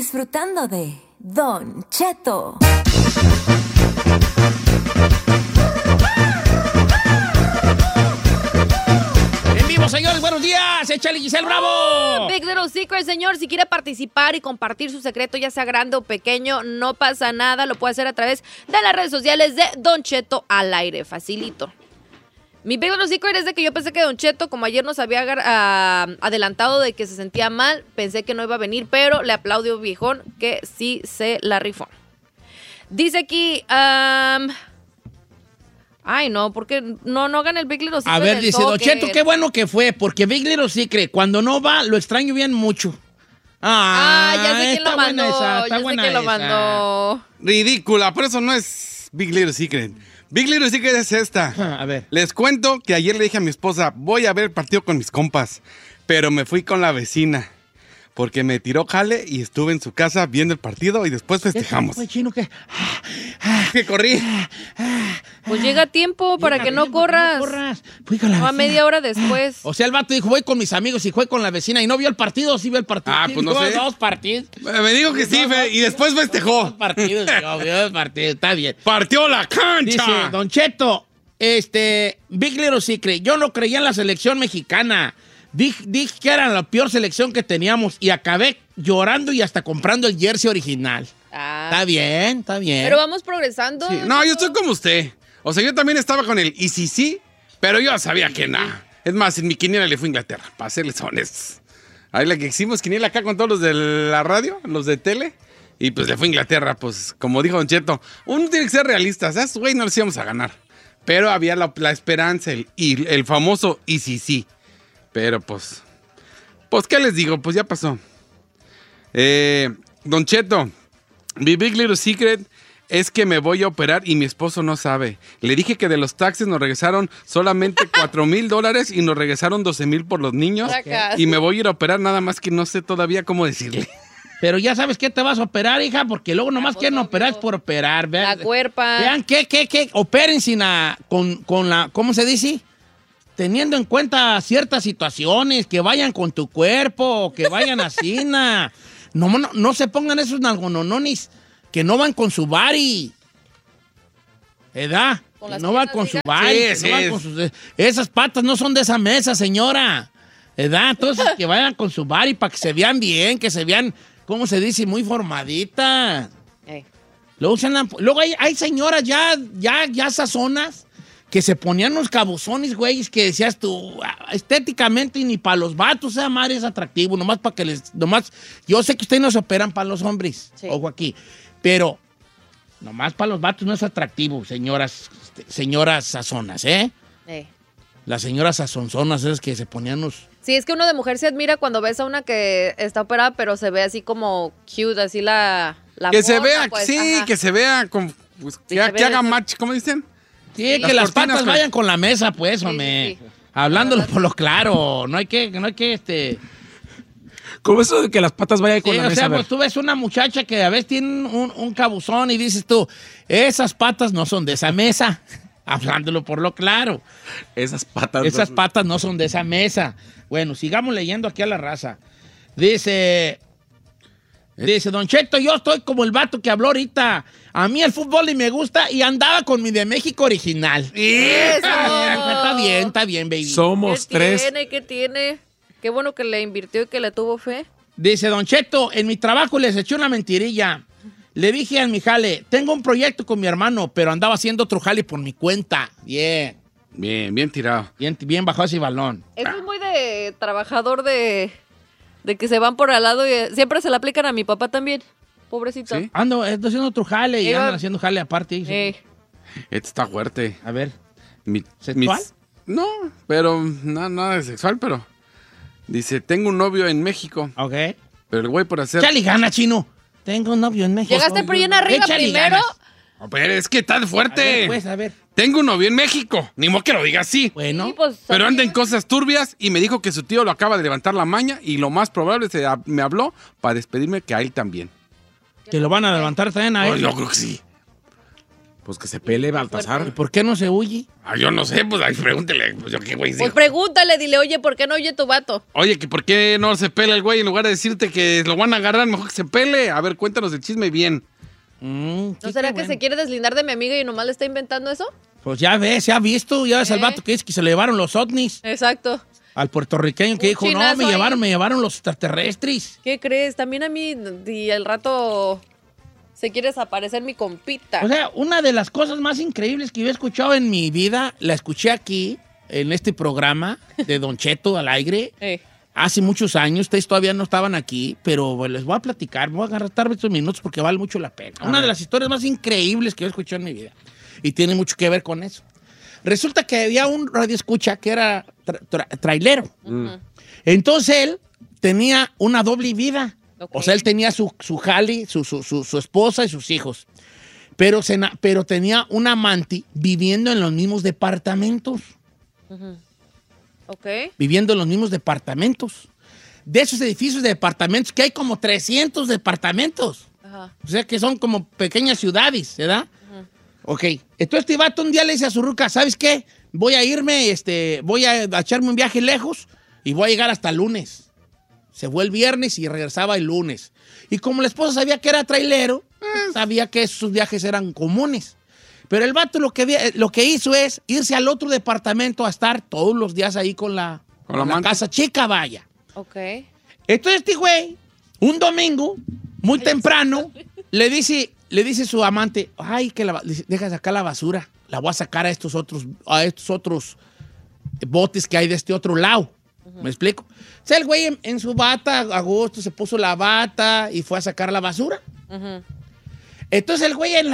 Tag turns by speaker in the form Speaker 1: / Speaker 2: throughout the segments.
Speaker 1: disfrutando de Don Cheto.
Speaker 2: En vivo, señores, buenos días. Échale, Giselle Bravo.
Speaker 3: Big Little Secret, señor. Si quiere participar y compartir su secreto, ya sea grande o pequeño, no pasa nada. Lo puede hacer a través de las redes sociales de Don Cheto al aire. Facilito. Mi Big Little Secret es de que yo pensé que Don Cheto, como ayer nos había adelantado de que se sentía mal, pensé que no iba a venir, pero le aplaudió viejón que sí se la rifó. Dice aquí... Ay, no, porque no hagan el Big Little Secret.
Speaker 2: A ver, dice Don Cheto, qué bueno que fue, porque Big Little Secret, cuando no va, lo extraño bien mucho.
Speaker 3: Ya sé quién lo mandó.
Speaker 2: Está buena esa.
Speaker 3: Lo mandó.
Speaker 4: Ridícula, por eso no es Big Little Secret. Big Little Secret es esta.
Speaker 2: A ver.
Speaker 4: Les cuento que ayer le dije a mi esposa, voy a ver el partido con mis compas, pero me fui con la vecina. Porque me tiró jale y estuve en su casa viendo el partido y después festejamos.
Speaker 2: ¿Qué chino que?
Speaker 4: Que corrí.
Speaker 3: Pues llega a tiempo para que no corras.
Speaker 2: Fui con la
Speaker 3: No, a
Speaker 2: vecina.
Speaker 3: media hora después.
Speaker 2: O sea, el vato dijo, voy con mis amigos y fue con la vecina y no vio el partido, sí vio el partido.
Speaker 4: Ah, pues no sé.
Speaker 2: Dos partidos.
Speaker 4: Me dijo que sí, y después
Speaker 2: Dos
Speaker 4: festejó.
Speaker 2: partidos, yo vio el partido, está bien.
Speaker 4: Partió la cancha.
Speaker 2: Dice, Don Cheto, Big Little Secret, yo no creía en la selección mexicana. Dije que era la peor selección que teníamos y acabé llorando y hasta comprando el jersey original. Está bien, está bien.
Speaker 3: Pero vamos progresando.
Speaker 4: Sí. No, yo estoy como usted. O sea, yo también estaba con el y sí, pero yo sabía que nada. Es más, en mi quiniela le fue a Inglaterra, para serles honestos. Ahí la que hicimos quiniela acá con todos los de la radio, los de tele, y pues le fue a Inglaterra, pues como dijo Don Cheto, uno tiene que ser realista, o sea, güey, no les íbamos a ganar. Pero había la esperanza, el famoso y sí. Pero pues, ¿qué les digo? Pues ya pasó. Don Cheto, mi Big Little Secret es que me voy a operar y mi esposo no sabe. Le dije que de los taxes nos regresaron solamente $4,000 y nos regresaron 12,000 por los niños. Y me voy a ir a operar, nada más que no sé todavía cómo decirle.
Speaker 2: Pero ya sabes que te vas a operar, hija, porque luego nomás quieren operar es por operar. Vean,
Speaker 3: La cuerpa.
Speaker 2: Vean qué, operen sin con la, ¿cómo se dice? Teniendo en cuenta ciertas situaciones, que vayan con tu cuerpo, que vayan así, no se pongan esos nalgonononis que no van con su body. ¿Edad? No van con su body.
Speaker 4: Sí,
Speaker 2: no van con esas patas no son de esa mesa, señora. ¿Edad? Entonces, que vayan con su body para que se vean bien, que se vean, ¿cómo se dice? Muy formaditas. Luego hay señoras ya sazonas que se ponían unos cabuzones, güey, que decías tú, estéticamente y ni para los vatos, esa madre es atractivo, nomás para que yo sé que ustedes no se operan para los hombres, sí. Ojo aquí, pero nomás para los vatos no es atractivo, señoras sazonas, ¿eh? Las señoras sazonzonas esas que se ponían unos...
Speaker 3: Sí, es que uno de mujer se admira cuando ves a una que está operada, pero se ve así como cute, así la
Speaker 4: que
Speaker 3: forma,
Speaker 4: se vea,
Speaker 3: pues,
Speaker 4: sí,
Speaker 3: ajá.
Speaker 4: Que se vea, pues, sí, que haga match, ¿cómo dicen?
Speaker 2: Sí, que las patas vayan con la mesa, pues, hombre. Sí. Hablándolo por lo claro. No hay que.
Speaker 5: ¿Cómo eso de que las patas vayan con la mesa?
Speaker 2: O sea, pues tú ves una muchacha que a veces tiene un cabuzón y dices tú, esas patas no son de esa mesa. Hablándolo por lo claro.
Speaker 5: Esas patas
Speaker 2: no son de esa mesa. Bueno, sigamos leyendo aquí a la raza. Dice, Don Cheto, yo estoy como el vato que habló ahorita. A mí el fútbol y me gusta y andaba con mi de México original.
Speaker 3: ¡Eso!
Speaker 2: Está bien, baby.
Speaker 5: Somos tres.
Speaker 3: ¿Qué tiene? Qué bueno que le invirtió y que le tuvo fe.
Speaker 2: Dice Don Cheto, en mi trabajo les eché una mentirilla. Le dije a mi jale, tengo un proyecto con mi hermano, pero andaba haciendo otro jale por mi cuenta. Bien
Speaker 4: tirado.
Speaker 2: Bien bajó ese balón.
Speaker 3: Eso es muy de trabajador de que se van por al lado y siempre se le aplican a mi papá también. Pobrecito.
Speaker 2: ¿Sí? Ando haciendo otro jale y andan haciendo jale aparte.
Speaker 4: Este está fuerte.
Speaker 2: A ver.
Speaker 4: ¿Sexual? No, pero nada de sexual, pero... Dice, tengo un novio en México.
Speaker 2: Ok.
Speaker 4: Pero el güey por hacer...
Speaker 2: Échale gana, chino. Tengo un novio en México.
Speaker 3: ¿Llegaste por bien arriba primero?
Speaker 2: Ganas.
Speaker 4: Pero es que está fuerte.
Speaker 2: A ver, pues, a ver.
Speaker 4: Tengo un novio en México. Ni modo que lo diga así.
Speaker 2: Bueno.
Speaker 3: Sí, pues,
Speaker 4: pero anda en cosas turbias y me dijo que su tío lo acaba de levantar la maña y lo más probable es que me habló para despedirme que a él también.
Speaker 2: ¿Que lo van a levantar también a él?
Speaker 4: Yo creo que sí.
Speaker 5: Pues que se pele Baltasar.
Speaker 2: ¿Por qué no se huye?
Speaker 4: Yo no sé, pues ahí pregúntele. Pues yo qué güey
Speaker 3: Pues
Speaker 4: digo.
Speaker 3: pregúntale, dile, oye, ¿por qué no oye tu vato?
Speaker 4: Oye, que por qué no se pela el güey en lugar de decirte que lo van a agarrar, mejor que se pele. A ver, cuéntanos el chisme bien.
Speaker 3: ¿No será que se quiere deslindar de mi amiga y nomás le está inventando eso?
Speaker 2: Pues ya ves, se ha visto, ya ves al vato que dice que se le llevaron los ovnis.
Speaker 3: Exacto.
Speaker 2: Al puertorriqueño que
Speaker 3: Un
Speaker 2: dijo, no,
Speaker 3: chinazo
Speaker 2: me
Speaker 3: ahí.
Speaker 2: llevaron los extraterrestres.
Speaker 3: ¿Qué crees? También a mí, y al rato se quiere desaparecer mi compita.
Speaker 2: O sea, una de las cosas más increíbles que yo he escuchado en mi vida, la escuché aquí, en este programa de Don Cheto al aire, hace muchos años. Ustedes todavía no estaban aquí, pero bueno, les voy a platicar, voy a agarrar estos minutos porque vale mucho la pena. Una de las historias más increíbles que yo he escuchado en mi vida. Y tiene mucho que ver con eso. Resulta que había un radioescucha que era trailero. Entonces él tenía una doble vida.
Speaker 3: Okay.
Speaker 2: O sea, él tenía su jali, su esposa y sus hijos. Pero tenía un amante viviendo en los mismos departamentos.
Speaker 3: Ok.
Speaker 2: Viviendo en los mismos departamentos. De esos edificios de departamentos, que hay como 300 departamentos.
Speaker 3: Ajá.
Speaker 2: O sea, que son como pequeñas ciudades, ¿verdad? Ok. Entonces este vato un día le dice a su ruca, ¿sabes qué? Voy a irme, voy a echarme un viaje lejos y voy a llegar hasta el lunes. Se fue el viernes y regresaba el lunes. Y como la esposa sabía que era trailero, sabía que sus viajes eran comunes. Pero el vato lo que hizo es irse al otro departamento a estar todos los días ahí con la casa chica, vaya.
Speaker 3: Ok.
Speaker 2: Entonces este güey, un domingo, muy temprano, le dice su amante, ay, que deja sacar la basura, la voy a sacar a estos otros botes que hay de este otro lado. ¿Me explico? O sea, el güey en su bata, a gusto, se puso la bata y fue a sacar la basura. Entonces el güey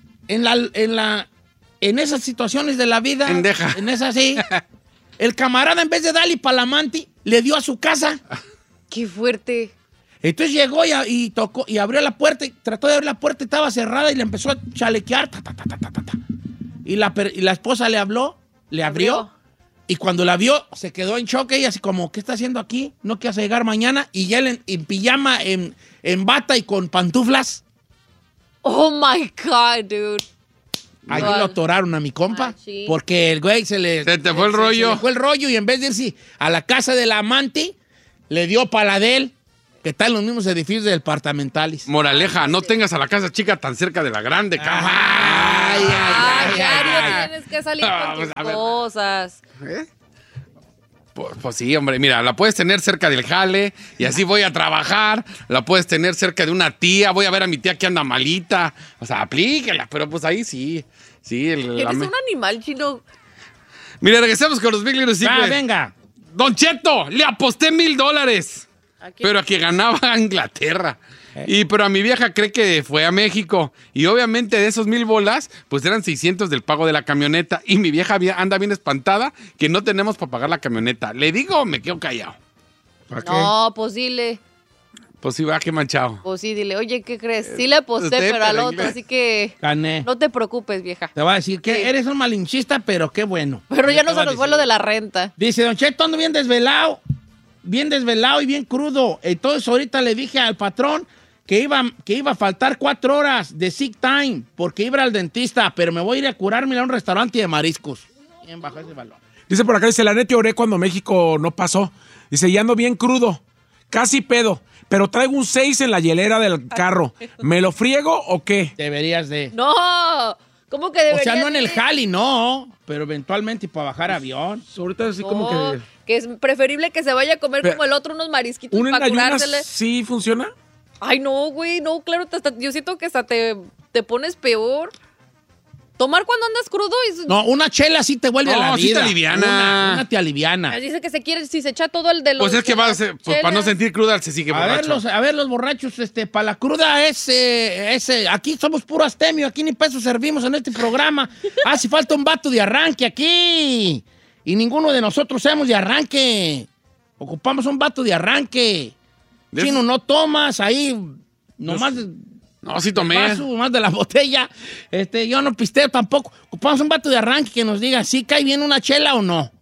Speaker 2: en esas situaciones de la vida,
Speaker 4: Pendeja.
Speaker 2: en esas sí, el camarada en vez de darle para la amante, le dio a su casa.
Speaker 3: Qué fuerte.
Speaker 2: Entonces llegó y tocó y abrió la puerta, y trató de abrir la puerta y estaba cerrada y le empezó a chalequear. Y la esposa le abrió. Y cuando la vio, se quedó en shock. Ella así como, ¿qué está haciendo aquí? ¿No quieres llegar mañana? Y ya él en pijama, en bata y con pantuflas.
Speaker 3: Oh, my God, dude.
Speaker 2: Ahí lo atoraron a mi compa.
Speaker 3: Sí.
Speaker 2: Porque el güey se
Speaker 4: te fue el rollo.
Speaker 2: Se le fue el rollo y en vez de irse a la casa del amante, le dio para la de él, que está en los mismos edificios departamentales.
Speaker 4: Moraleja, no tengas a la casa chica tan cerca de la grande, cabrón.
Speaker 3: Diario tienes que salir con tus cosas.
Speaker 4: Pues sí, hombre, mira, la puedes tener cerca del jale y así voy a trabajar. La puedes tener cerca de una tía, voy a ver a mi tía que anda malita. O sea, aplíquela, pero pues ahí sí.
Speaker 3: Eres un animal, chino.
Speaker 4: Mira, regresamos con los Big Little Secrets.
Speaker 2: Venga.
Speaker 4: Don Cheto, le aposté $1,000. Pero a que ganaba Inglaterra. Pero a mi vieja cree que fue a México. Y obviamente de esos 1,000 bolas, pues eran 600 del pago de la camioneta. Y mi vieja anda bien espantada que no tenemos para pagar la camioneta. ¿Le digo o me quedo callado?
Speaker 5: ¿Para qué?
Speaker 3: No, pues dile.
Speaker 4: Pues sí, va, qué manchado.
Speaker 3: Pues sí, dile, oye, ¿qué crees? Sí le aposté,
Speaker 4: usted,
Speaker 3: pero al
Speaker 4: pero
Speaker 3: otro,
Speaker 4: inglés.
Speaker 3: así que
Speaker 2: Gané.
Speaker 3: no te preocupes, vieja.
Speaker 2: Te voy a decir que
Speaker 3: Sí.
Speaker 2: eres un malinchista, pero qué bueno.
Speaker 3: Pero ya no
Speaker 2: te voy
Speaker 3: se
Speaker 2: a
Speaker 3: nos fue
Speaker 2: decir.
Speaker 3: lo de la renta.
Speaker 2: Dice, Don Cheto, ando bien desvelado y bien crudo. Entonces ahorita le dije al patrón que iba a faltar 4 horas de sick time porque iba al dentista, pero me voy a ir a curarme a un restaurante de mariscos. Bien bajo ese valor.
Speaker 5: Dice por acá, dice, la neta lloré cuando México no pasó. Dice, ya ando bien crudo, casi pedo, pero traigo un 6 en la hielera del carro. ¿Me lo friego o qué?
Speaker 2: Deberías de...
Speaker 3: No, ¿cómo que
Speaker 2: O
Speaker 3: debería?
Speaker 2: sea, no en el jali, no, pero eventualmente para bajar avión.
Speaker 5: Ahorita así como que...
Speaker 3: es preferible que se vaya a comer
Speaker 5: Pero,
Speaker 3: como el otro unos marisquitos
Speaker 5: ¿un en
Speaker 3: para
Speaker 5: ayunas
Speaker 3: curársele.
Speaker 5: sí funciona?
Speaker 3: Ay, no, güey, no, claro, yo siento que hasta te pones peor. Tomar cuando andas crudo y...
Speaker 2: No, una chela sí te vuelve a la vida.
Speaker 4: sí te aliviana.
Speaker 2: Una te aliviana.
Speaker 3: Dice que si se echa todo el de los...
Speaker 4: Pues es que
Speaker 3: de las
Speaker 4: para no
Speaker 3: chelas.
Speaker 4: sentir cruda se sigue borracho.
Speaker 2: A ver, los borrachos, para la cruda aquí somos puro astemio, aquí ni pesos servimos en este programa. Hace falta un vato de arranque aquí. Y ninguno de nosotros somos de arranque. Ocupamos un vato de arranque. Chino, no tomas ahí, nomás...
Speaker 4: No, sí tomé.
Speaker 2: Vaso, más de la botella. Yo no pisteo tampoco. Ocupamos un vato de arranque que nos diga si cae bien una chela o no.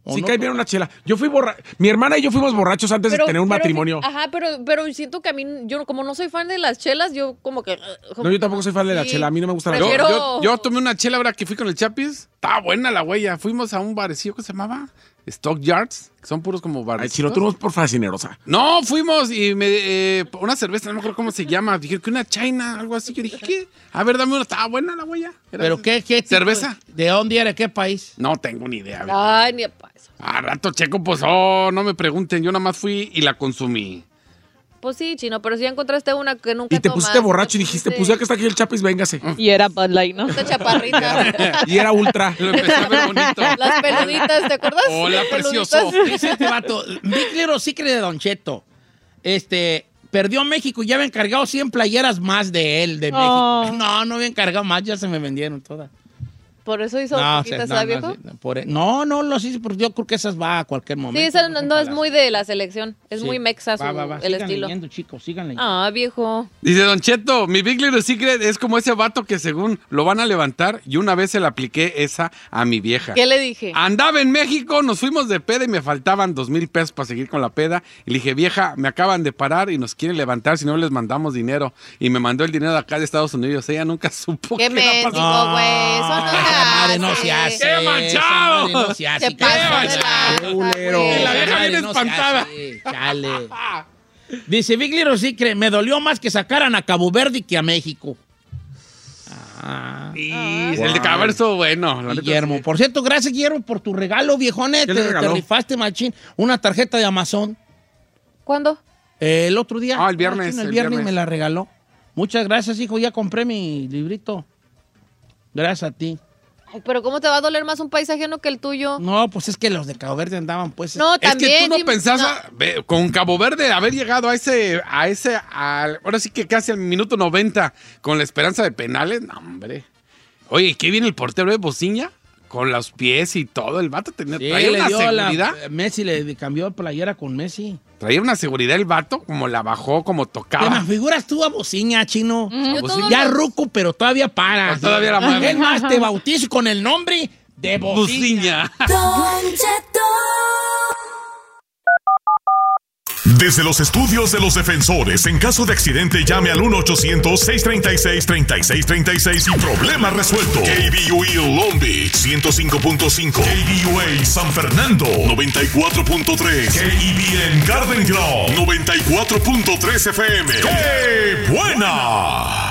Speaker 5: Sí,
Speaker 2: no?
Speaker 5: cae bien una chela. Yo fui mi hermana y yo fuimos borrachos antes de tener un matrimonio.
Speaker 3: Pero siento que a mí, yo como no soy fan de las chelas, yo como que...
Speaker 5: No, yo tampoco soy fan de la chela. A mí no me gusta la
Speaker 3: Prefiero-
Speaker 5: chela.
Speaker 4: Yo tomé una chela ahora que fui con el Chapis. Estaba buena la huella. Fuimos a un barecillo que se llamaba Stock Yards, que son puros como bares.
Speaker 5: Ay, Chino, tú no por fascinerosa.
Speaker 4: No, fuimos y una cerveza, no me acuerdo cómo se llama. Dije que una China, algo así. Yo dije, ¿qué? A ver, dame una. Estaba buena la huella.
Speaker 2: ¿Pero qué tipo
Speaker 4: ¿Cerveza?
Speaker 2: ¿De dónde era? ¿Qué país?
Speaker 4: No tengo ni idea.
Speaker 3: Ay, ni pa' eso.
Speaker 4: A rato checo, pues, no me pregunten. Yo nada más fui y la consumí.
Speaker 3: Pues sí, Chino, pero si ya encontraste una que nunca
Speaker 5: Y te
Speaker 3: tomas,
Speaker 5: pusiste borracho y
Speaker 3: te
Speaker 5: dijiste,
Speaker 3: pusiste-
Speaker 5: pues ya que está aquí el Chapis, véngase.
Speaker 6: Y era Bud Light, ¿no?
Speaker 3: Esta chaparrita.
Speaker 5: Y era ultra.
Speaker 4: Lo empecé a ver bonito.
Speaker 3: Las peluditas, ¿te acuerdas?
Speaker 4: Hola,
Speaker 3: Las peluditas.
Speaker 4: precioso.
Speaker 2: Dice este vato, Big Little Secret de Don Cheto. Perdió México y ya había encargado 100 playeras más de él, de
Speaker 6: Oh.
Speaker 2: México. No había encargado más, ya se me vendieron todas.
Speaker 3: Por eso hizo poquitas, ¿sabes, viejo?
Speaker 2: No, los hice porque yo creo que esas va a cualquier momento.
Speaker 3: Sí, esa no es muy de la selección. Es
Speaker 2: Sí.
Speaker 3: muy mexa
Speaker 2: Va,
Speaker 3: el
Speaker 2: sigan
Speaker 3: estilo.
Speaker 2: leyendo, chicos, sigan leyendo.
Speaker 3: Ah, viejo.
Speaker 4: Dice Don Cheto, mi Big Little Secret es como ese vato que según lo van a levantar y una vez se la apliqué esa a mi vieja.
Speaker 3: ¿Qué le dije?
Speaker 4: Andaba en México, nos fuimos de peda y me faltaban 2,000 pesos para seguir con la peda. Y le dije, vieja, me acaban de parar y nos quieren levantar si no les mandamos dinero. Y me mandó el dinero de acá de Estados Unidos. Ella nunca supo
Speaker 3: Qué
Speaker 4: qué era
Speaker 3: mendigo,
Speaker 4: pasar.
Speaker 3: güey. Eso no
Speaker 2: madre no
Speaker 3: se
Speaker 2: se
Speaker 3: hace.
Speaker 2: hace.
Speaker 4: ¡Qué manchado!
Speaker 2: esa madre no se hace.
Speaker 3: Se pasó de la...
Speaker 5: Qué culero.
Speaker 3: güey.
Speaker 4: La vieja
Speaker 2: Madre
Speaker 4: bien
Speaker 2: no se
Speaker 4: espantada.
Speaker 2: hace, chale. Dice Big Little Secret, me dolió más que sacaran a Cabo Verde que a México.
Speaker 4: Y el de Caber estuvo bueno. la neta,
Speaker 2: Guillermo.
Speaker 4: sí.
Speaker 2: Por cierto, gracias, Guillermo, por tu regalo, viejones.
Speaker 5: ¿Qué le
Speaker 2: Te
Speaker 5: regaló?
Speaker 2: rifaste, machín. Una tarjeta de Amazon.
Speaker 3: ¿Cuándo?
Speaker 2: El otro día.
Speaker 4: Ah, el viernes,
Speaker 2: Machín, el
Speaker 4: el
Speaker 2: viernes
Speaker 4: viernes.
Speaker 2: me la regaló. Muchas gracias, hijo. Ya compré mi librito. Gracias a ti.
Speaker 3: Ay, pero ¿cómo te va a doler más un país ajeno que el tuyo?
Speaker 2: No, pues es que los de Cabo Verde andaban, pues.
Speaker 3: No,
Speaker 4: Es que
Speaker 3: también.
Speaker 4: tú no
Speaker 3: sí,
Speaker 4: pensás
Speaker 3: no.
Speaker 4: con Cabo Verde haber llegado ahora sí que casi al minuto 90 con la esperanza de penales. No, hombre. Oye, ¿qué viene el portero de Bociña? Con los pies y todo. El vato
Speaker 2: Sí,
Speaker 4: traía
Speaker 2: le
Speaker 4: una
Speaker 2: dio
Speaker 4: seguridad.
Speaker 2: Messi le cambió playera con Messi.
Speaker 4: Traía una seguridad el vato, como la bajó, como
Speaker 2: ¿Te me
Speaker 4: tocaba.
Speaker 2: figuras tú a Bociña, chino?
Speaker 3: Yo todo
Speaker 2: Ya
Speaker 3: lo-
Speaker 2: ruco, pero todavía para.
Speaker 4: Pues todavía la mueve.
Speaker 2: Es más, te bautizo con el nombre de Bociña.
Speaker 4: Bociña.
Speaker 1: Don Cheto.
Speaker 7: Desde los estudios de los defensores, en caso de accidente, llame al 1-800-636-3636 y problema resuelto. KBUE Long Beach 105.5, KBUA San Fernando 94.3, KEBN Garden Grove 94.3 FM. ¡Qué buena!